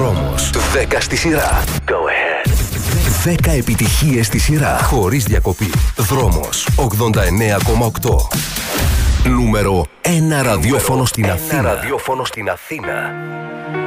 Δρόμος. 10 στη σειρά. Go ahead. 10 επιτυχίες στη σειρά. Χωρίς διακοπή. Δρόμος. 89,8. Νούμερο 1 ραδιόφωνο στην Αθήνα.